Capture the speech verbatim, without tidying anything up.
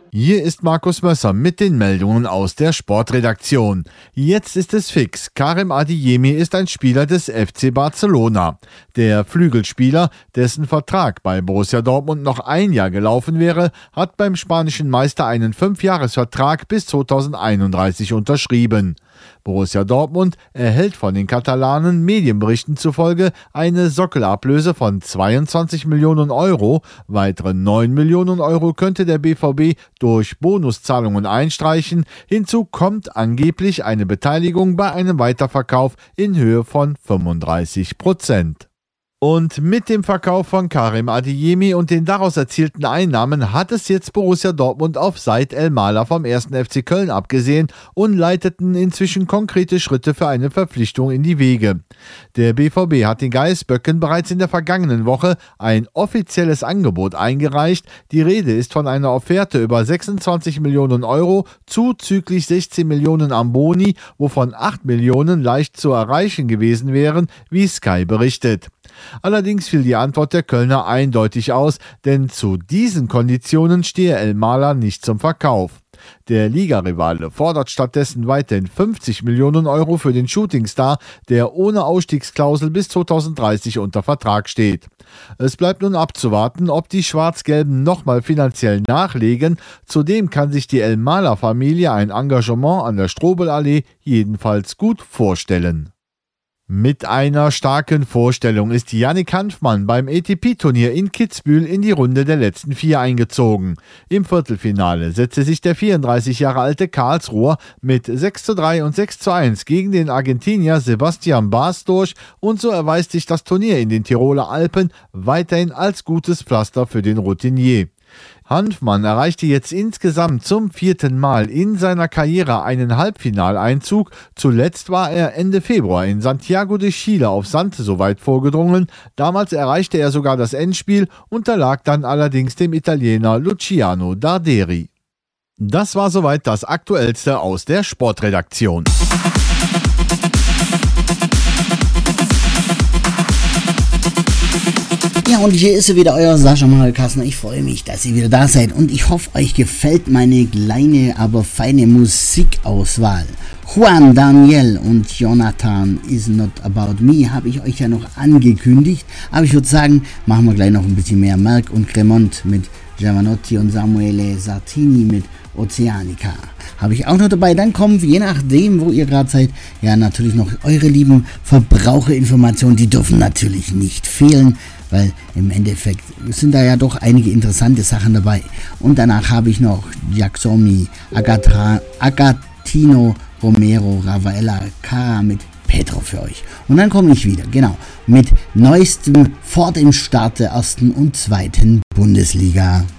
Hier ist Markus Mösser mit den Meldungen aus der Sportredaktion. Jetzt ist es fix. Karim Adeyemi ist ein Spieler des F C Barcelona. Der Flügelspieler, dessen Vertrag bei Borussia Dortmund noch ein Jahr gelaufen wäre, hat beim spanischen Meister einen Fünfjahresvertrag bis zweitausendeinunddreißig unterschrieben. Borussia Dortmund erhält von den Katalanen Medienberichten zufolge eine Sockelablöse von zweiundzwanzig Millionen Euro. Weitere neun Millionen Euro könnte der B V B durch Bonuszahlungen einstreichen. Hinzu kommt angeblich eine Beteiligung bei einem Weiterverkauf in Höhe von fünfunddreißig Prozent. Und mit dem Verkauf von Karim Adeyemi und den daraus erzielten Einnahmen hat es jetzt Borussia Dortmund auf Said Elmalah vom ersten F C Köln abgesehen und leiteten inzwischen konkrete Schritte für eine Verpflichtung in die Wege. Der B V B hat den Geißböcken bereits in der vergangenen Woche ein offizielles Angebot eingereicht. Die Rede ist von einer Offerte über sechsundzwanzig Millionen Euro zuzüglich sechzehn Millionen am Boni, wovon acht Millionen leicht zu erreichen gewesen wären, wie Sky berichtet. Allerdings fiel die Antwort der Kölner eindeutig aus, denn zu diesen Konditionen stehe Elmalah nicht zum Verkauf. Der Ligarivale fordert stattdessen weiterhin fünfzig Millionen Euro für den Shootingstar, der ohne Ausstiegsklausel bis zweitausenddreißig unter Vertrag steht. Es bleibt nun abzuwarten, ob die Schwarz-Gelben nochmal finanziell nachlegen. Zudem kann sich die Elmalah-Familie ein Engagement an der Strobelallee jedenfalls gut vorstellen. Mit einer starken Vorstellung ist Yannick Hanfmann beim A T P-Turnier in Kitzbühel in die Runde der letzten vier eingezogen. Im Viertelfinale setzte sich der vierunddreißig Jahre alte Karlsruher mit sechs zu drei und sechs zu eins gegen den Argentinier Sebastian Baas durch und so erweist sich das Turnier in den Tiroler Alpen weiterhin als gutes Pflaster für den Routinier. Hanfmann erreichte jetzt insgesamt zum vierten Mal in seiner Karriere einen Halbfinaleinzug. Zuletzt war er Ende Februar in Santiago de Chile auf Sand so weit vorgedrungen. Damals erreichte er sogar das Endspiel, unterlag dann allerdings dem Italiener Luciano Darderi. Das war soweit das Aktuellste aus der Sportredaktion. Ja, und hier ist wieder euer Sascha Manuel Kassner. Ich freue mich, dass ihr wieder da seid und ich hoffe, euch gefällt meine kleine, aber feine Musikauswahl. Juan Daniel und Jonathan Is Not About Me habe ich euch ja noch angekündigt, aber ich würde sagen, machen wir gleich noch ein bisschen mehr. Merck und Cremont mit Giovanotti und Samuele Sartini mit Oceanica habe ich auch noch dabei. Dann kommen, je nachdem, wo ihr gerade seid, ja natürlich noch eure lieben Verbraucherinformationen, die dürfen natürlich nicht fehlen, weil im Endeffekt sind da ja doch einige interessante Sachen dabei. Und danach habe ich noch Giacomi, Agata, Agatino, Romero, Ravaella, Cara mit Petro für euch. Und dann komme ich wieder, genau, mit neuestem vor dem Start der ersten und zweiten Bundesliga.